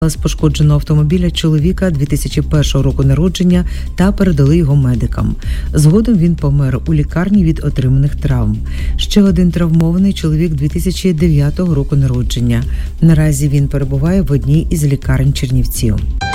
З пошкодженого автомобіля чоловіка 2001 року народження та передали його медикам. Згодом він помер у лікарні від отриманих травм. Ще один травмований чоловік 2009 року народження. Наразі він перебуває в одній із лікарень Чернівців.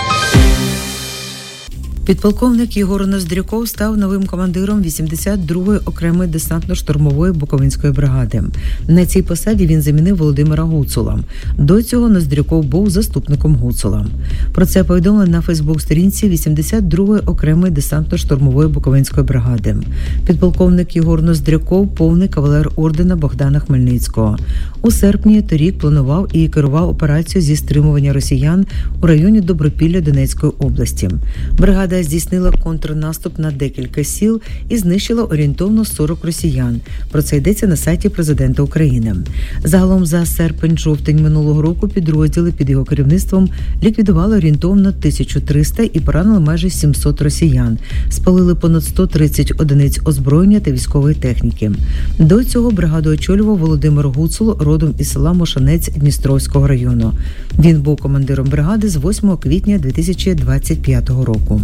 Підполковник Єгор Ноздряков став новим командиром 82-ї окремої десантно-штурмової Буковинської бригади. На цій посаді він замінив Володимира Гуцула. До цього Ноздряков був заступником Гуцула. Про це повідомили на Фейсбук-сторінці 82-ї окремої десантно-штурмової Буковинської бригади. Підполковник Єгор Ноздряков – повний кавалер ордена Богдана Хмельницького. У серпні торік планував і керував операцію зі стримування росіян у районі Добропілля Донецької області. Бригада здійснила контрнаступ на декілька сіл і знищила орієнтовно 40 росіян. Про це йдеться на сайті президента України. Загалом за серпень-жовтень минулого року підрозділи під його керівництвом ліквідували орієнтовно 1300 і поранили майже 700 росіян. Спалили понад 130 одиниць озброєння та військової техніки. До цього бригаду очолював Володимир Гуцул, родом із села Мошанець Дністровського району. Він був командиром бригади з 8 квітня 2025 року.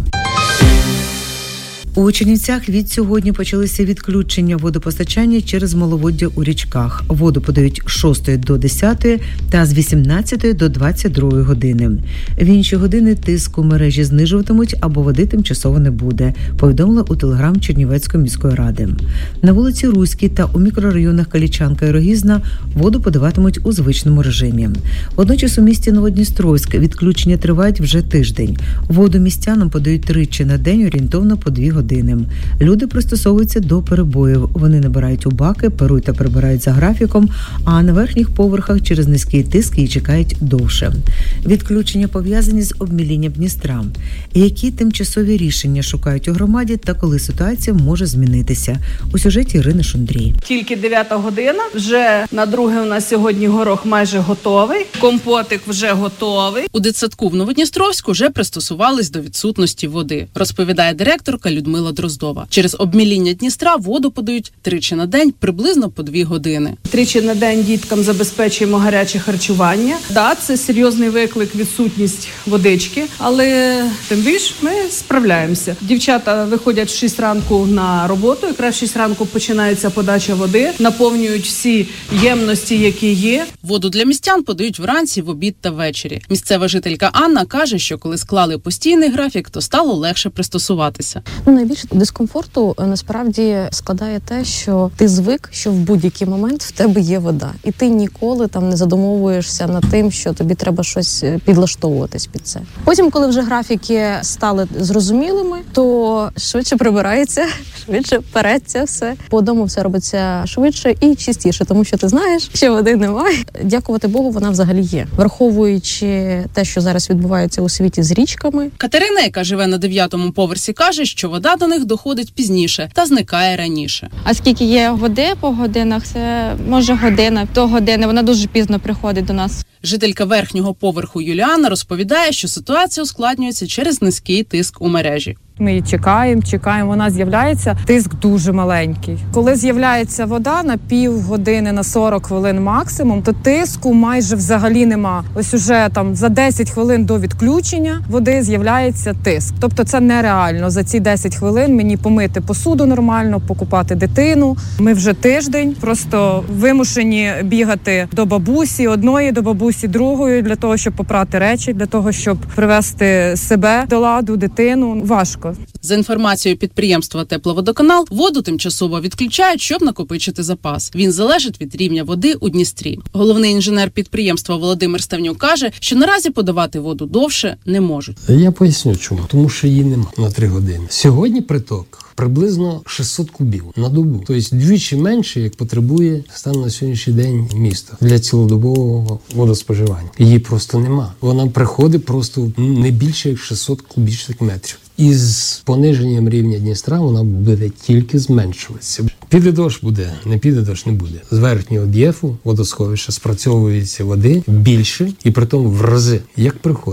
У Чернівцях від сьогодні почалися відключення водопостачання через маловоддя у річках. Воду подають з 6 до 10 та з 18 до 22 години. В інші години тиск у мережі знижуватимуть або води тимчасово не буде, повідомили у телеграм Чернівецької міської ради. На вулиці Руській та у мікрорайонах Калічанка і Рогізна воду подаватимуть у звичному режимі. Водночас у місті Новодністровськ відключення тривають вже тиждень. Воду містянам подають тричі на день, орієнтовно по 2 години. Люди пристосовуються до перебоїв. Вони набирають у баки, перують та прибирають за графіком, а на верхніх поверхах через низький тиск її чекають довше. Відключення пов'язані з обмілінням Дністра. Які тимчасові рішення шукають у громаді та коли ситуація може змінитися? У сюжеті Ірини Шундрій. Тільки 9 година. Вже на друге у нас сьогодні горох майже готовий. Компотик вже готовий. У дитсадку в Новодністровську вже пристосувались до відсутності води, розповідає директорка Людмила Дроздова. Через обміління Дністра воду подають тричі на день, приблизно по 2 години. Тричі на день діткам забезпечуємо гаряче харчування. Да, це серйозний виклик, відсутність водички, але тим більше ми справляємося. Дівчата виходять в 6 ранку на роботу, якраз в 6 ранку починається подача води, наповнюють всі ємності, які є. Воду для містян подають вранці, в обід та ввечері. Місцева жителька Анна каже, що коли склали постійний графік, то стало легше пристосуватися. Найбільше дискомфорту насправді складає те, що ти звик, що в будь-який момент в тебе є вода. І ти ніколи там не задумовуєшся над тим, що тобі треба щось підлаштовуватись під це. Потім, коли вже графіки стали зрозумілими, то швидше прибирається, швидше переться все. По дому все робиться швидше і чистіше, тому що ти знаєш, що води немає. Дякувати Богу, вона взагалі є. Враховуючи те, що зараз відбувається у світі з річками. Катерина, яка живе на 9-му поверсі, каже, що вода до них доходить пізніше та зникає раніше. А скільки є води по годинах, це може година, до години, вона дуже пізно приходить до нас. Жителька верхнього поверху Юліана розповідає, що ситуація ускладнюється через низький тиск у мережі. Ми її чекаємо, вона з'являється, тиск дуже маленький. Коли з'являється вода на півгодини, на 40 хвилин максимум, то тиску майже взагалі нема. Ось уже там за 10 хвилин до відключення води з'являється тиск. Тобто це нереально за ці 10 хвилин мені помити посуду нормально, покупати дитину. Ми вже тиждень просто вимушені бігати до бабусі одної, до бабусі другої, для того, щоб попрати речі, для того, щоб привести себе до ладу, дитину. Важко. За інформацією підприємства «Тепловодоканал», воду тимчасово відключають, щоб накопичити запас. Він залежить від рівня води у Дністрі. Головний інженер підприємства Володимир Ставнюк каже, що наразі подавати воду довше не можуть. Я поясню чому. Тому що її нема на 3 години. Сьогодні приток приблизно 600 кубів на добу. Тобто двічі менше, як потребує стан на сьогоднішній день місто для цілодобового водоспоживання. Її просто нема. Вона приходить просто не більше як 600 кубічних метрів. Із пониженням рівня Дністра вона буде тільки зменшуватися. Піде дощ буде, не піде дощ не буде. З верхнього об'єкту водосховища спрацьовується води більше і притому в рази, як приходить.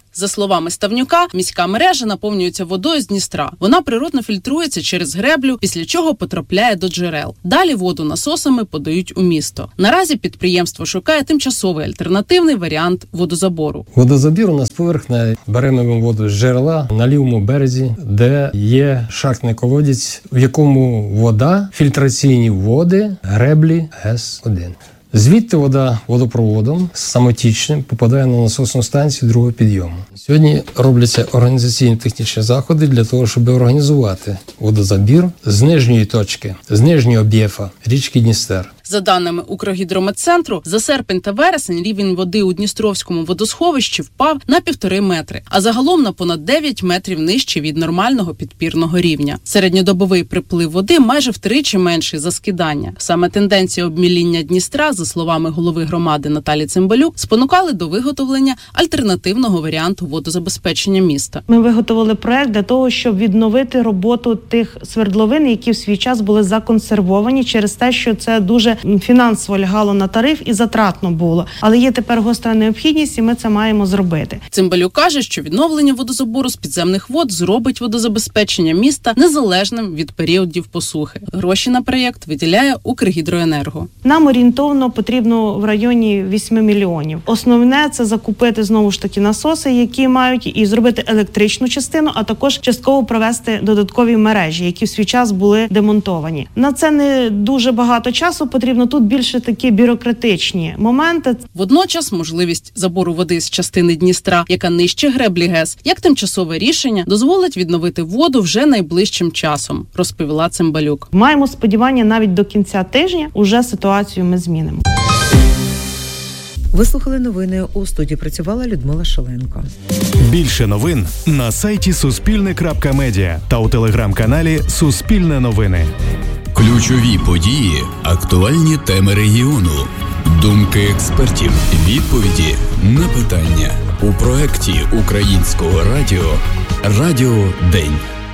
За словами Ставнюка, міська мережа наповнюється водою з Дністра. Вона природно фільтрується через греблю, після чого потрапляє до джерел. Далі воду насосами подають у місто. Наразі підприємство шукає тимчасовий альтернативний варіант водозабору. Водозабір у нас поверхневий. Беремо воду з джерела на лівому березі, де є шахтний колодязь, в якому вода, фільтраційні води, греблі С1. Звідти вода водопроводом самотічним попадає на насосну станцію другого підйому. Сьогодні робляться організаційно-технічні заходи для того, щоб організувати водозабір з нижньої точки, з нижнього об'єфа річки Дністер. За даними Укргідрометцентру, за серпень та вересень рівень води у Дністровському водосховищі впав на 1,5 метри, а загалом на понад 9 метрів нижче від нормального підпірного рівня. Середньодобовий приплив води майже втричі менший за скидання. Саме тенденція обміління Дністра, за словами голови громади Наталі Цимбалюк, спонукали до виготовлення альтернативного варіанту водозабезпечення міста. Ми виготовили проект для того, щоб відновити роботу тих свердловин, які в свій час були законсервовані через те, що це дуже фінансово лягало на тариф і затратно було. Але є тепер гостра необхідність, і ми це маємо зробити. Цимбалюк каже, що відновлення водозабору з підземних вод зробить водозабезпечення міста незалежним від періодів посухи. Гроші на проєкт виділяє Укргідроенерго. Нам орієнтовно потрібно в районі 8 мільйонів. Основне – це закупити, знову ж таки, насоси, які мають, і зробити електричну частину, а також частково провести додаткові мережі, які в свій час були демонтовані. На це не дуже багато часу потрібно, тут більше такі бюрократичні моменти. Водночас можливість забору води з частини Дністра, яка нижче греблі ГЕС, як тимчасове рішення, дозволить відновити воду вже найближчим часом, розповіла Цимбалюк. Маємо сподівання, навіть до кінця тижня уже ситуацію ми змінимо. Ви слухали новини. У студії працювала Людмила Шаленко. Більше новин на сайті Суспільне.Медіа та у телеграм-каналі Суспільне новини. Ключові події, актуальні теми регіону, думки експертів, відповіді на питання у проєкті Українського радіо «Радіо День».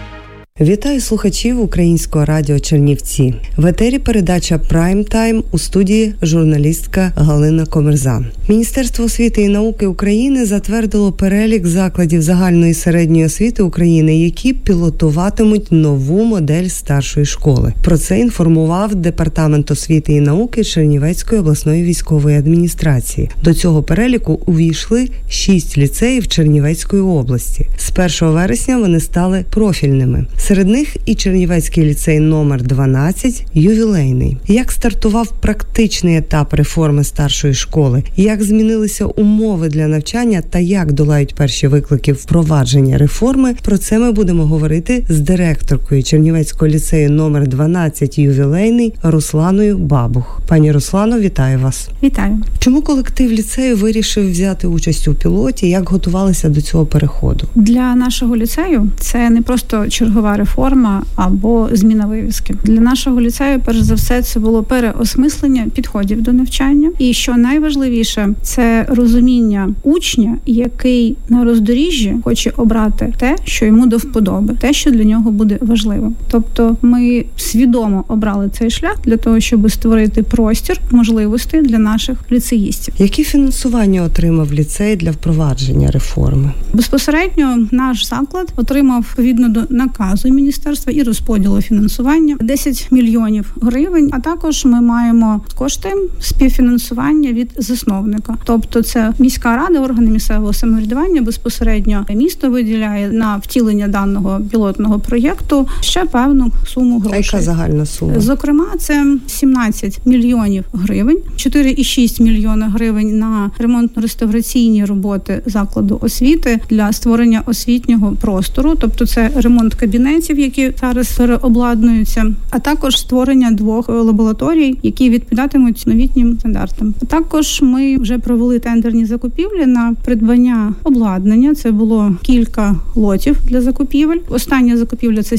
Вітаю слухачів Українського радіо Чернівці. В етері передача «Прайм-тайм», у студії журналістка Галина Комерза. Міністерство освіти і науки України затвердило перелік закладів загальної і середньої освіти України, які пілотуватимуть нову модель старшої школи. Про це інформував Департамент освіти і науки Чернівецької обласної військової адміністрації. До цього переліку увійшли 6 ліцеїв Чернівецької області. З 1 вересня вони стали профільними. Серед них і Чернівецький ліцей номер 12 ювілейний. Як стартував практичний етап реформи старшої школи, як змінилися умови для навчання та як долають перші виклики впровадження реформи, про це ми будемо говорити з директоркою Чернівецького ліцею номер 12 ювілейний Русланою Бабух. Пані Руслано, вітаю вас. Вітаю. Чому колектив ліцею вирішив взяти участь у пілоті? Як готувалися до цього переходу? Для нашого ліцею це не просто чергова реформа або зміна вивіски. Для нашого ліцею, перш за все, це було переосмислення підходів до навчання. І що найважливіше, це розуміння учня, який на роздоріжжі хоче обрати те, що йому до вподоби, те, що для нього буде важливо. Тобто ми свідомо обрали цей шлях для того, щоб створити простір можливостей для наших ліцеїстів. Які фінансування отримав ліцей для впровадження реформи? Безпосередньо наш заклад отримав відповідно до наказу міністерства і розподілу фінансування 10 мільйонів гривень, а також ми маємо кошти співфінансування від засновника. Тобто це міська рада, органи місцевого самоврядування, безпосередньо місто виділяє на втілення даного пілотного проєкту ще певну суму грошей. А яка загальна сума? Зокрема, це 17 мільйонів гривень, 4,6 мільйона гривень на ремонтно-реставраційні роботи закладу освіти для створення освітнього простору, тобто це ремонт кабінетів, які зараз переобладнуються, а також створення 2 лабораторій, які відповідатимуть новітнім стандартам. А також ми вже провели тендерні закупівлі на придбання обладнання. Це було кілька лотів для закупівель. Остання закупівля – це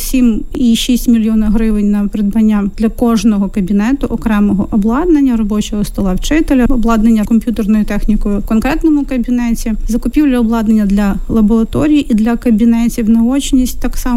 7,6 мільйона гривень на придбання для кожного кабінету окремого обладнання, робочого стола вчителя, обладнання комп'ютерною технікою в конкретному кабінеті, закупівля обладнання для лабораторій і для кабінетів на очність так само.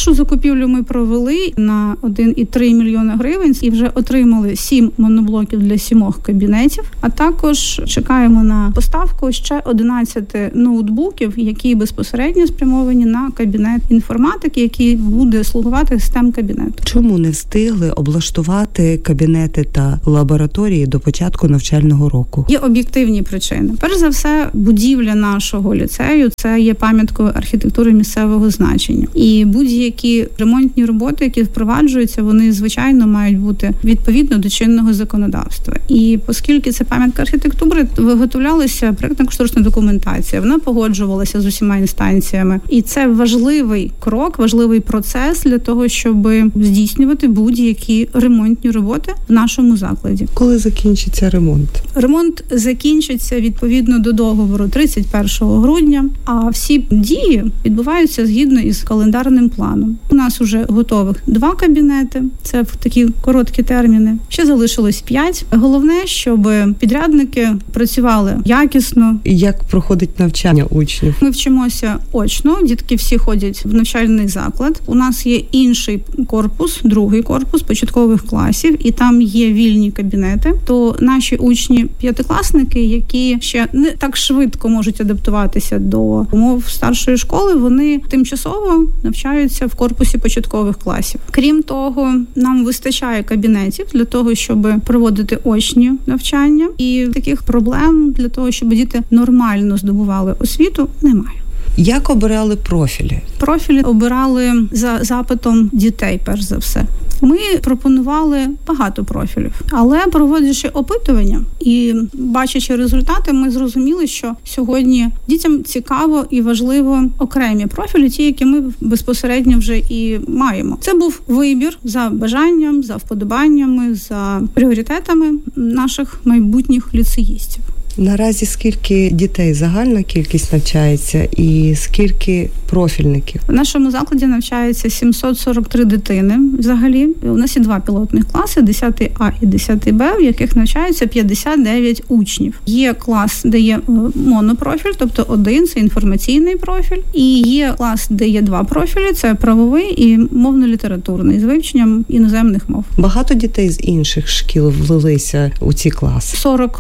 Першу закупівлю ми провели на 1,3 мільйона гривень і вже отримали 7 моноблоків для 7 кабінетів, а також чекаємо на поставку ще 11 ноутбуків, які безпосередньо спрямовані на кабінет інформатики, який буде слугувати STEM-кабінету. Чому не встигли облаштувати кабінети та лабораторії до початку навчального року? Є об'єктивні причини. Перш за все, будівля нашого ліцею – це є пам'яткою архітектури місцевого значення. І будь-які ремонтні роботи, які впроваджуються, вони, звичайно, мають бути відповідно до чинного законодавства. І оскільки це пам'ятка архітектури, виготовлялася проєктно-кошторисна документація, вона погоджувалася з усіма інстанціями. І це важливий крок, важливий процес для того, щоб здійснювати будь-які ремонтні роботи в нашому закладі. Коли закінчиться ремонт? Ремонт закінчиться відповідно до договору 31 грудня, а всі дії відбуваються згідно із календарним планом. У нас уже готових 2 кабінети, це в такі короткі терміни. Ще залишилось 5. Головне, щоб підрядники працювали якісно. Як проходить навчання учнів? Ми вчимося очно, дітки всі ходять в навчальний заклад. У нас є інший корпус, другий корпус початкових класів, і там є вільні кабінети. То наші учні, п'ятикласники, які ще не так швидко можуть адаптуватися до умов старшої школи, вони тимчасово навчаються в корпусі початкових класів. Крім того, нам вистачає кабінетів для того, щоб проводити очні навчання, і таких проблем для того, щоб діти нормально здобували освіту, немає. Як обирали профілі? Профілі обирали за запитом дітей, перш за все. Ми пропонували багато профілів, але проводячи опитування і бачачи результати, ми зрозуміли, що сьогодні дітям цікаво і важливо окремі профілі, ті, які ми безпосередньо вже і маємо. Це був вибір за бажанням, за вподобаннями, за пріоритетами наших майбутніх ліцеїстів. Наразі скільки дітей загальна кількість навчається і скільки профільників? В нашому закладі навчається 743 дитини взагалі. У нас є 2 пілотних класи, 10 А і 10 Б, в яких навчаються 59 учнів. Є клас, де є монопрофіль, тобто один – це інформаційний профіль, і є клас, де є 2 профілі – це правовий і мовно-літературний з вивченням іноземних мов. Багато дітей з інших шкіл влилися у ці класи?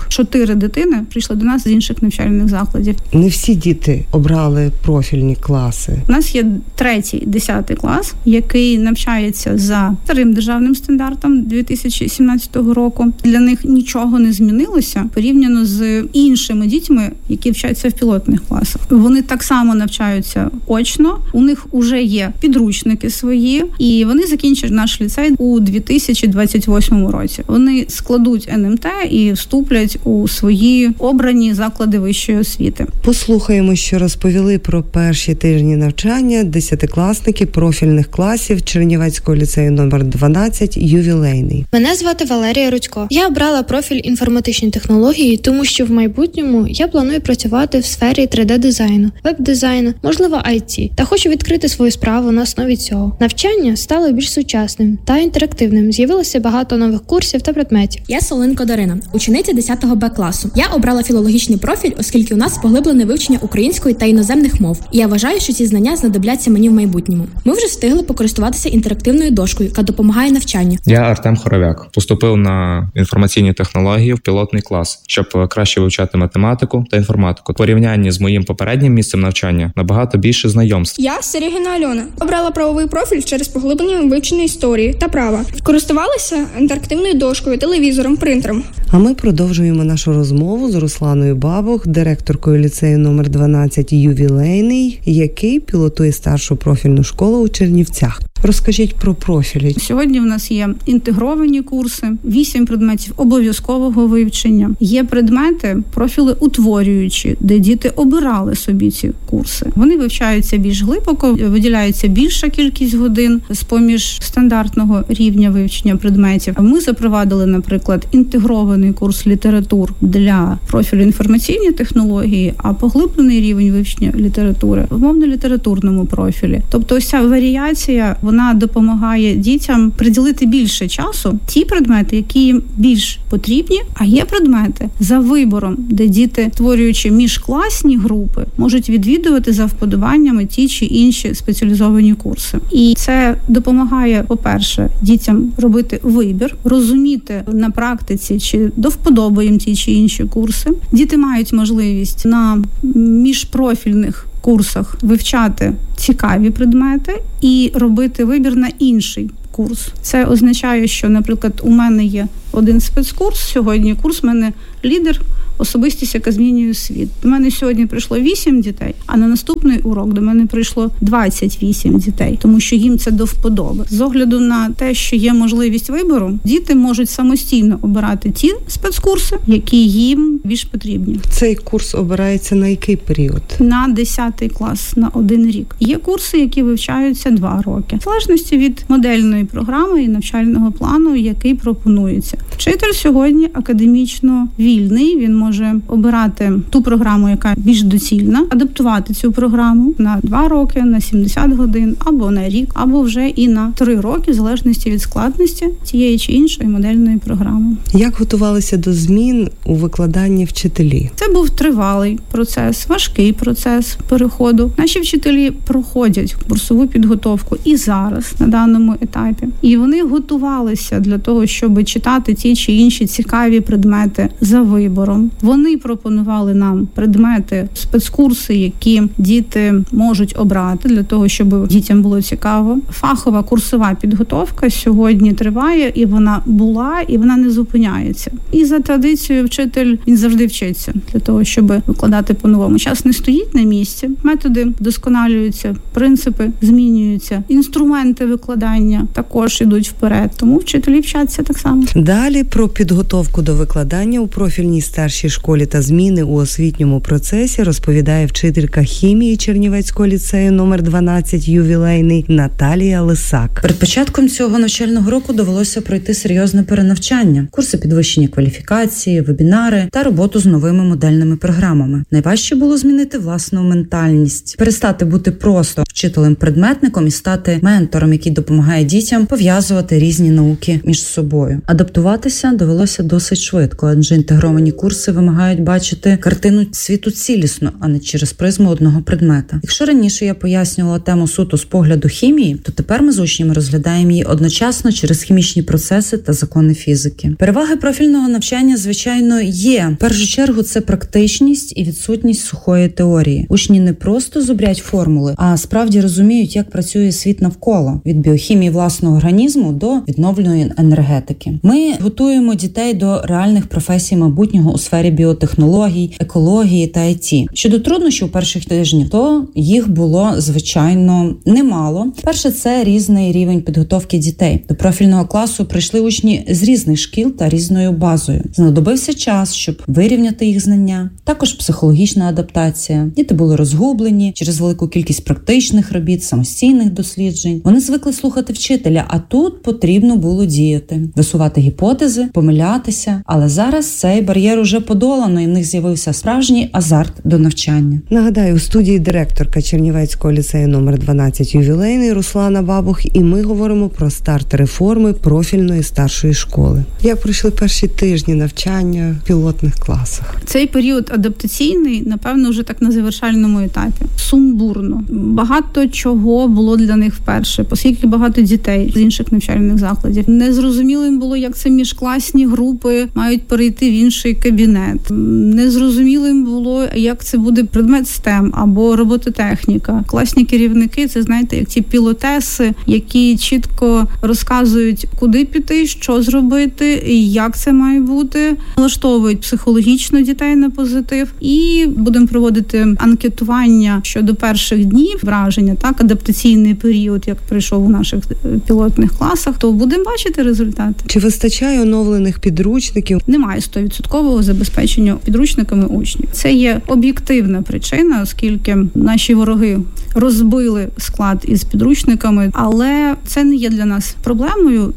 44 дитини прийшли до нас з інших навчальних закладів. Не всі діти обрали профільні класи. У нас є 3-й, 10 клас, який навчається за старим державним стандартом 2017 року. Для них нічого не змінилося порівняно з іншими дітьми, які вчаться в пілотних класах. Вони так само навчаються очно, у них вже є підручники свої, і вони закінчать наш ліцей у 2028 році. Вони складуть НМТ і вступлять у свої обрані заклади вищої освіти. Послухаємо, що розповіли про перші тижні навчання десятикласники профільних класів Чернівецького ліцею номер 12 «Ювілейний». Мене звати Валерія Рудько. Я обрала профіль інформатичні технології, тому що в майбутньому я планую працювати в сфері 3D-дизайну, веб-дизайну, можливо, IT, та хочу відкрити свою справу на основі цього. Навчання стало більш сучасним та інтерактивним. З'явилося багато нових курсів та предметів. Я Солинко Дарина, учениця 10 Б класу. Я обрала філологічний профіль, оскільки у нас поглиблене вивчення української та іноземних мов. І я вважаю, що ці знання знадобляться мені в майбутньому. Ми вже встигли покористуватися інтерактивною дошкою, яка допомагає навчанню. Я Артем Хоровяк. Поступив на інформаційні технології в пілотний клас, щоб краще вивчати математику та інформатику. В порівнянні з моїм попереднім місцем навчання набагато більше знайомств. Я Серегіна Альона. Обрала правовий профіль через поглиблення вивчення історії та права. Користувалася інтерактивною дошкою, телевізором, принтером. А ми продовжуємо нашу розмову з Русланою Бабух, директоркою ліцею номер 12 «Ювілейний», який пілотує старшу профільну школу у Чернівцях. Розкажіть про профілі. Сьогодні в нас є інтегровані курси, 8 предметів обов'язкового вивчення. Є предмети, профіли утворюючі, де діти обирали собі ці курси. Вони вивчаються більш глибоко, виділяється більша кількість годин з-поміж стандартного рівня вивчення предметів. Ми запровадили, наприклад, інтегрований курс літератур для профілю інформаційні технології, а поглиблений рівень вивчення літератури в мовно-літературному профілі. Тобто ось ця варіація, вона допомагає дітям приділити більше часу ті предмети, які їм більш потрібні, а є предмети за вибором, де діти, створюючи міжкласні групи, можуть відвідувати за вподобаннями ті чи інші спеціалізовані курси. І це допомагає, по-перше, дітям робити вибір, розуміти на практиці, чи до вподоби їм ті чи інші курси. Діти мають можливість на міжпрофільних курсах вивчати цікаві предмети і робити вибір на інший курс. Це означає, що, наприклад, у мене є один спецкурс, сьогодні курс в мене лідер, особистість, яка змінює світ. До мене сьогодні прийшло 8 дітей, а на наступний урок до мене прийшло 28 дітей, тому що їм це до вподоби. З огляду на те, що є можливість вибору, діти можуть самостійно обирати ті спецкурси, які їм більш потрібні. Цей курс обирається на який період? На 10 клас, на 1 рік. Є курси, які вивчаються 2 роки. В залежності від модельної програми і навчального плану, який пропонується. Вчитель сьогодні академічно вільний, він може обирати ту програму, яка більш доцільна, адаптувати цю програму на 2 роки, на 70 годин, або на рік, або вже і на 3 роки, в залежності від складності тієї чи іншої модельної програми. Як готувалися до змін у викладанні вчителі? Це був тривалий процес, важкий процес переходу. Наші вчителі проходять курсову підготовку і зараз, на даному етапі. І вони готувалися для того, щоб читати ті чи інші цікаві предмети за вибором. Вони пропонували нам предмети, спецкурси, які діти можуть обрати для того, щоб дітям було цікаво. Фахова курсова підготовка сьогодні триває, і вона була, і вона не зупиняється. І за традицією вчитель, він завжди вчиться для того, щоб викладати по-новому. Час не стоїть на місці, методи вдосконалюються, принципи змінюються, інструменти викладання також ідуть вперед, тому вчителі вчаться так само. Далі про підготовку до викладання у профільній старшій школі та зміни у освітньому процесі розповідає вчителька хімії Чернівецького ліцею номер 12 ювілейний Наталія Лисак. Перед початком цього навчального року довелося пройти серйозне перенавчання, курси підвищення кваліфікації, вебінари та роботу з новими модельними програмами. Найважче було змінити власну ментальність, перестати бути просто вчителем-предметником і стати ментором, який допомагає дітям пов'язувати різні науки між собою. Адаптуватися довелося досить швидко, адже інтегровані курси вимагають бачити картину світу цілісно, а не через призму одного предмета. Якщо раніше я пояснювала тему суто з погляду хімії, то тепер ми з учнями розглядаємо її одночасно через хімічні процеси та закони фізики. Переваги профільного навчання, звичайно, є. В першу чергу це практичність і відсутність сухої теорії. Учні не просто зубрять формули, а справді розуміють, як працює світ навколо, від біохімії власного організму до відновленої енергетики. Ми готуємо дітей до реальних професій майбутнього у сфері біотехнологій, екології та ІТ. Щодо труднощів перших тижнів, то їх було, звичайно, немало. Перше, це різний рівень підготовки дітей. До профільного класу прийшли учні з різних шкіл та різною базою. Знадобився час, щоб вирівняти їх знання. Також психологічна адаптація. Діти були розгублені через велику кількість практичних робіт, самостійних досліджень. Вони звикли слухати вчителя, а тут потрібно було діяти, висувати гіпотези, помилятися. Але зараз цей бар'єр уже подолано, і в них з'явився справжній азарт до навчання. Нагадаю, у студії директорка Чернівецького ліцею номер 12 ювілейний Руслана Бабух, і ми говоримо про старт реформи профільної старшої школи. Як пройшли перші тижні навчання в пілотних класах? Цей період адаптаційний, напевно, вже так на завершальному етапі. Сумбурно. Багато чого було для них вперше, оскільки багато дітей з інших навчальних закладів. Незрозумілим було, як це міжкласні групи мають перейти в інший кабінет. Незрозумілим було, як це буде предмет STEM або робототехніка. Класні керівники, це, знаєте, як ті пілотеси, які чітко розказують, куди піти, що зробити, як це має бути, налаштовують психологічно дітей на позитив. І будемо проводити анкетування щодо перших днів враження, так, адаптаційний період, як пройшов у наших пілотних класах, то будемо бачити результати. Чи вистачає оновлених підручників? Немає 100% забезпечення забезпечення підручниками учнів. Це є об'єктивна причина, оскільки наші вороги розбили склад із підручниками, але це не є для нас проблемою.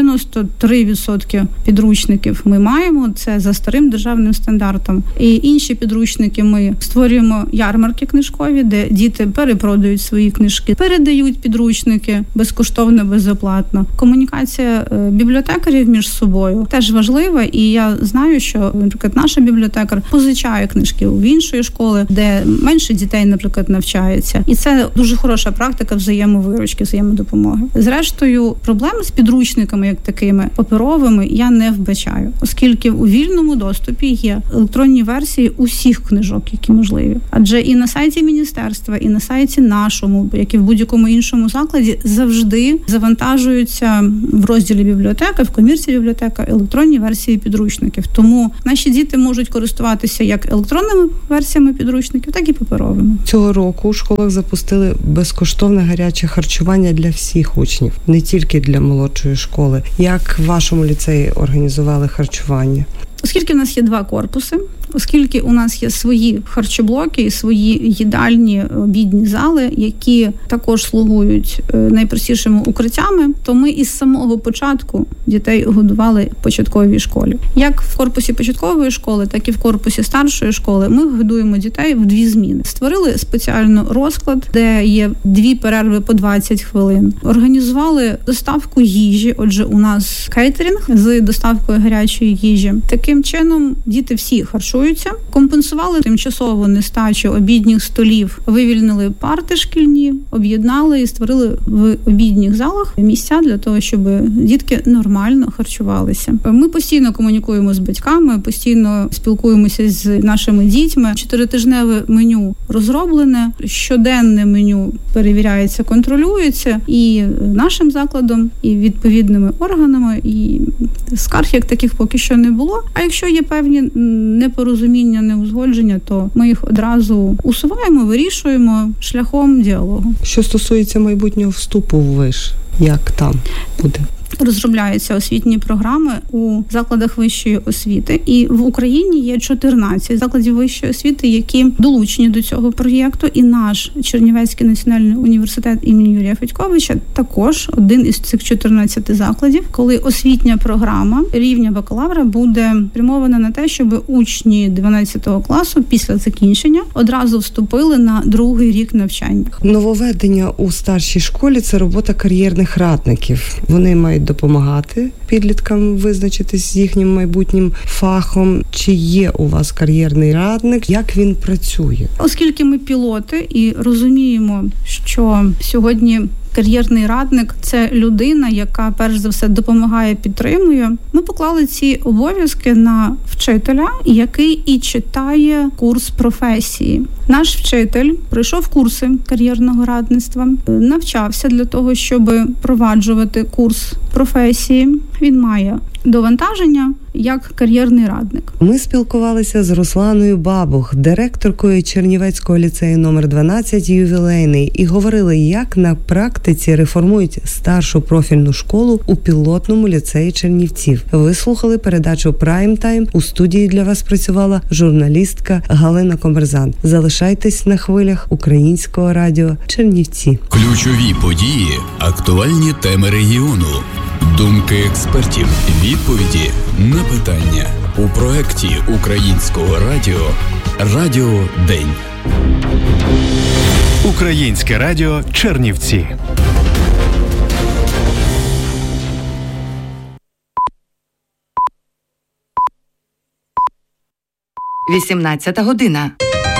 93% підручників ми маємо, це за старим державним стандартом. І інші підручники ми створюємо ярмарки книжкові, де діти перепродають свої книжки, передають підручники безкоштовно, безоплатно. Комунікація бібліотекарів між собою теж важлива, і я знаю, що, наприклад, наша бібліотекар позичає книжки в іншої школи, де менше дітей, наприклад, навчається. І це дуже хороша практика взаємовиручки, взаємодопомоги. Зрештою, проблем з підручниками, як такими паперовими, я не вбачаю, оскільки у вільному доступі є електронні версії усіх книжок, які можливі. Адже і на сайті міністерства, і на сайті нашому, як і в будь-якому іншому закладі, завжди завантажуються в розділі бібліотека, в комірці бібліотека електронні версії підручників. Тому наші діти можуть користуватися як електронними версіями підручників, так і паперовими. Цього року у школах запустили безкоштовне гаряче харчування для всіх учнів, не тільки для молодшої школи. Як в вашому ліцеї організували харчування? Оскільки в нас є 2 корпуси, оскільки у нас є свої харчоблоки і свої їдальні, обідні зали, які також слугують найпростішими укриттями, то ми із самого початку дітей годували в початковій школі. Як в корпусі початкової школи, так і в корпусі старшої школи ми годуємо дітей в 2 зміни. Створили спеціально розклад, де є 2 перерви по 20 хвилин. Організували доставку їжі, отже, у нас кейтеринг з доставкою гарячої їжі. Таким чином діти всі харчуються, компенсували тимчасову нестачу обідніх столів, вивільнили парти шкільні, об'єднали і створили в обідніх залах місця для того, щоб дітки нормально харчувалися. Ми постійно комунікуємо з батьками, постійно спілкуємося з нашими дітьми. 4-тижневе меню розроблене, щоденне меню перевіряється, контролюється і нашим закладом, і відповідними органами, і скарг як таких поки що не було. А якщо є певні непорозуміння, неузгодження, то ми їх одразу усуваємо, вирішуємо шляхом діалогу. Що стосується майбутнього вступу в виш, як там буде? Розробляються освітні програми у закладах вищої освіти. І в Україні є 14 закладів вищої освіти, які долучені до цього проєкту. І наш Чернівецький національний університет імені Юрія Федьковича також один із цих 14 закладів, коли освітня програма рівня бакалавра буде спрямована на те, щоб учні 12 класу після закінчення одразу вступили на 2-й рік навчання. Нововведення у старшій школі – це робота кар'єрних радників. Вони мають допомагати підліткам визначитись з їхнім майбутнім фахом. Чи є у вас кар'єрний радник? Як він працює? Оскільки ми пілоти і розуміємо, що сьогодні кар'єрний радник – це людина, яка, перш за все, допомагає, підтримує. Ми поклали ці обов'язки на вчителя, який і читає курс професії. Наш вчитель пройшов курси кар'єрного радництва, навчався для того, щоб впроваджувати курс професії. Він має довантаження як кар'єрний радник. Ми спілкувалися з Русланою Бабух, директоркою Чернівецького ліцею номер 12 «Ювілейний», і говорили, як на практиці реформують старшу профільну школу у пілотному ліцеї Чернівців. Ви слухали передачу «Прайм Тайм». У студії для вас працювала журналістка Галина Комерзан. Залишайтесь на хвилях Українського радіо Чернівці. Ключові події, актуальні теми регіону. Думки експертів, відповіді на питання у проєкті Українського радіо «Радіодень». Українське радіо Чернівці. 18 година.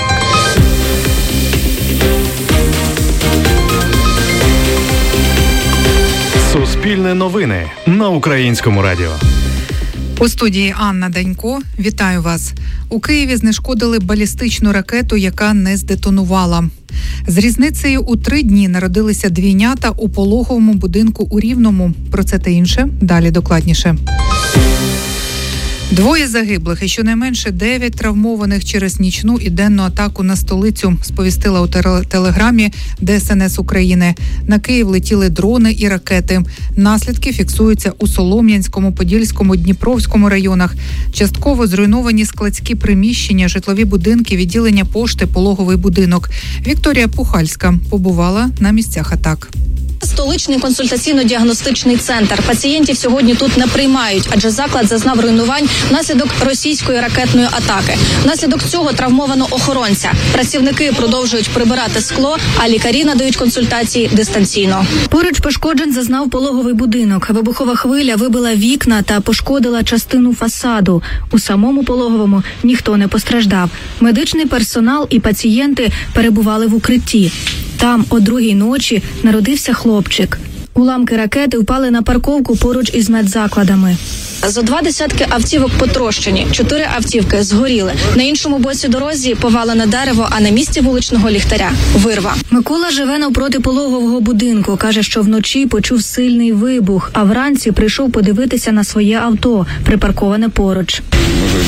Суспільне новини на Українському радіо. У студії Анна Данько. Вітаю вас. У Києві знешкодили балістичну ракету, яка не здетонувала. З різницею у 3 дні народилися двійнята у пологовому будинку у Рівному. Про це та інше далі докладніше. 2 загиблих і щонайменше 9 травмованих через нічну і денну атаку на столицю, сповістила у телеграмі ДСНС України. На Київ летіли дрони і ракети. Наслідки фіксуються у Солом'янському, Подільському, Дніпровському районах. Частково зруйновані складські приміщення, житлові будинки, відділення пошти, пологовий будинок. Вікторія Пухальська побувала на місцях атак. Столичний консультаційно-діагностичний центр. Пацієнтів сьогодні тут не приймають, адже заклад зазнав руйнувань внаслідок російської ракетної атаки. Внаслідок цього травмовано охоронця. Працівники продовжують прибирати скло, а лікарі надають консультації дистанційно. Поруч пошкоджень зазнав пологовий будинок. Вибухова хвиля вибила вікна та пошкодила частину фасаду. У самому пологовому ніхто не постраждав. Медичний персонал і пацієнти перебували в укритті. Там о 2-й ночі народився хлопчик. Уламки ракети впали на парковку поруч із медзакладами. Зо 20 автівок потрощені, 4 автівки згоріли. На іншому боці дорозі повалене дерево, а на місці вуличного ліхтаря – вирва. Микола живе навпроти пологового будинку. Каже, що вночі почув сильний вибух, а вранці прийшов подивитися на своє авто, припарковане поруч. Може,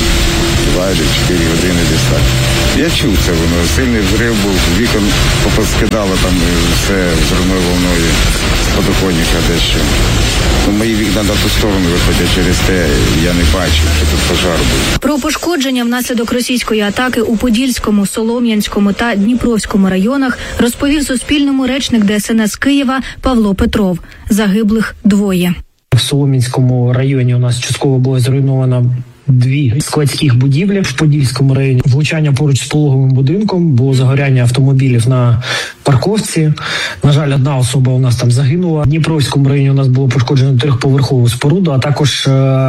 2 чи 4 години десь так. Я чув це, воно сильний взрив був, вікон попоскидало там все взривною волною з подоконника дещо. Мої вікна на ту сторону виходять, через те я не бачу, що тут пожар був. Про пошкодження внаслідок російської атаки у Подільському, Солом'янському та Дніпровському районах розповів Суспільному речник ДСНС Києва Павло Петров. Загиблих 2. В Солом'янському районі у нас частково було зруйновано 2 складських будівлі. В Подільському районі влучання поруч з пологовим будинком, було загоряння автомобілів на парковці. На жаль, 1 особа у нас там загинула. В Дніпровському районі у нас було пошкоджено 3-поверхову споруду, а також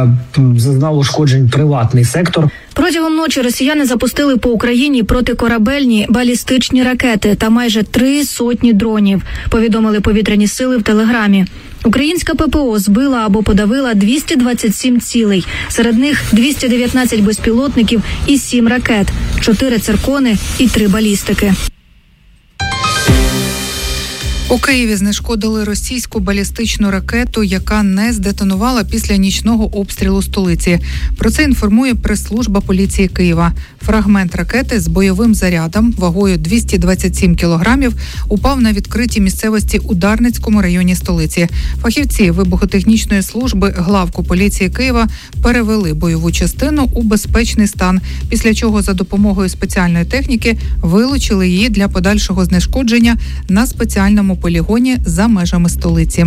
зазнав ушкоджень приватний сектор. Протягом ночі росіяни запустили по Україні протикорабельні балістичні ракети та майже 300 дронів, повідомили повітряні сили в Телеграмі. Українська ППО збила або подавила 227 цілей. Серед них 219 безпілотників і 7 ракет, 4 циркони і 3 балістики. У Києві знешкодили російську балістичну ракету, яка не здетонувала після нічного обстрілу столиці. Про це інформує прес-служба поліції Києва. Фрагмент ракети з бойовим зарядом вагою 227 кілограмів упав на відкритій місцевості у Дарницькому районі столиці. Фахівці вибухотехнічної служби главку поліції Києва перевели бойову частину у безпечний стан, після чого за допомогою спеціальної техніки вилучили її для подальшого знешкодження на спеціальному полігоні за межами столиці.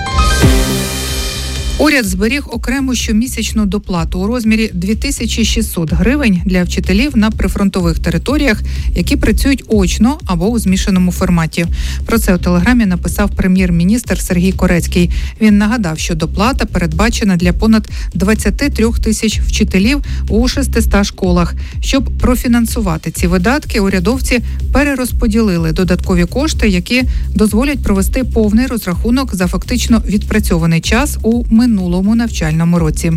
Уряд зберіг окрему щомісячну доплату у розмірі 2600 гривень для вчителів на прифронтових територіях, які працюють очно або у змішаному форматі. Про це у Телеграмі написав прем'єр-міністр Сергій Корецький. Він нагадав, що доплата передбачена для понад 23 тисяч вчителів у 600 школах. Щоб профінансувати ці видатки, урядовці перерозподілили додаткові кошти, які дозволять провести повний розрахунок за фактично відпрацьований час у минулому навчальному році.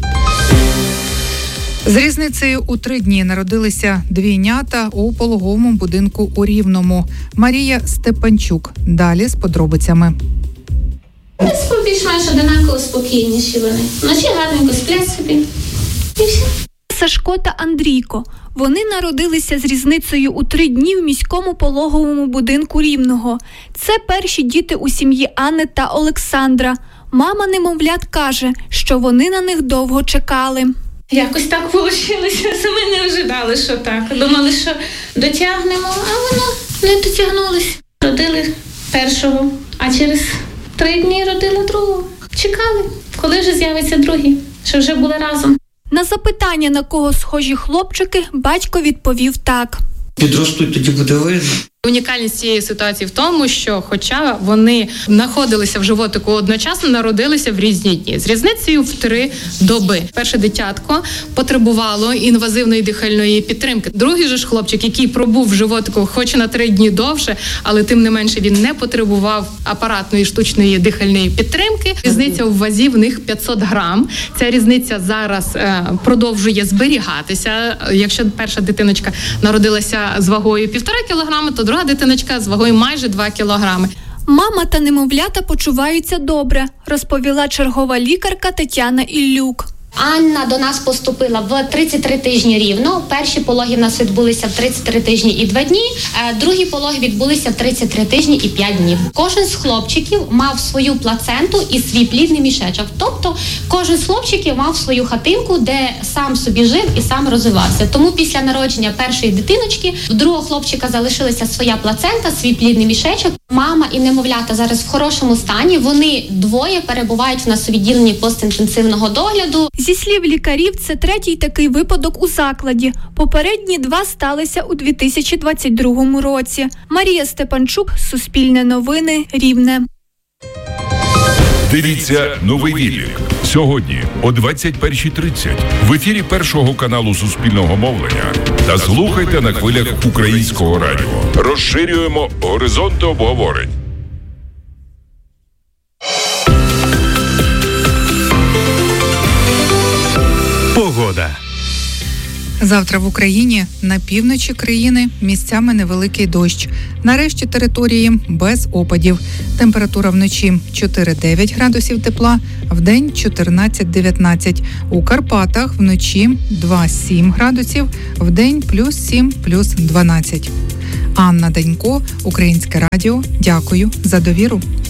З різницею у 3 дні народилися двійнята у пологовому будинку у Рівному. Марія Степанчук. Далі з подробицями. Більш-менш одинаково спокійніші вони. Вночі гарненько сплять собі. І все. Сашко та Андрійко. Вони народилися з різницею у 3 дні в міському пологовому будинку Рівного. Це перші діти у сім'ї Анни та Олександра. Мама немовлят каже, що вони на них довго чекали. Якось так вийшло, ми не ожидали, що так. Думали, що дотягнемо, а воно не дотягнулося. Родили першого, а через 3 дні родили другого. Чекали, коли вже з'явиться другий, що вже були разом. На запитання, на кого схожі хлопчики, батько відповів так. Підростуть, тоді буде видно. Унікальність цієї ситуації в тому, що хоча вони знаходилися в животику одночасно, народилися в різні дні. З різницею в 3 доби. Перше дитятко потребувало інвазивної дихальної підтримки. Другий же ж хлопчик, який пробув в животику хоч на 3 дні довше, але тим не менше він не потребував апаратної штучної дихальної підтримки. Різниця в вазі в них 500 грам. Ця різниця зараз продовжує зберігатися. Якщо перша дитиночка народилася з вагою 1,5 кілограми, то друга дитиночка з вагою майже 2 кілограми. Мама та немовлята почуваються добре, розповіла чергова лікарка Тетяна Іллюк. Анна до нас поступила в 33 тижні рівно. Перші пологи в нас відбулися в 33 тижні і 2 дні, другі пологи відбулися в 33 тижні і 5 днів. Кожен з хлопчиків мав свою плаценту і свій плідний мішечок. Тобто кожен з хлопчиків мав свою хатинку, де сам собі жив і сам розвивався. Тому після народження першої дитиночки в другого хлопчика залишилася своя плацента, свій плідний мішечок. Мама і немовлята зараз в хорошому стані. Вони двоє перебувають в нас у відділенні постінтенсивного догляду. Зі слів лікарів, це третій такий випадок у закладі. Попередні 2 сталися у 2022 році. Марія Степанчук, Суспільне новини, Рівне. Дивіться «Новий Відлік» сьогодні о 21:30 в ефірі Першого каналу Суспільного мовлення та слухайте на хвилях Українського радіо. Розширюємо горизонти обговорень. Погода. Завтра в Україні на півночі країни місцями невеликий дощ. На решті території без опадів. Температура вночі 4-9 градусів тепла, вдень 14-19. У Карпатах вночі 2-7 градусів, вдень +7, +12. Анна Данько, Українське радіо. Дякую за довіру.